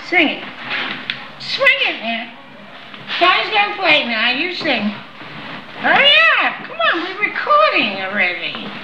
Sing it. Swing it, man. Johnny's gonna play now. You sing. Hurry up. Come on, we're recording already.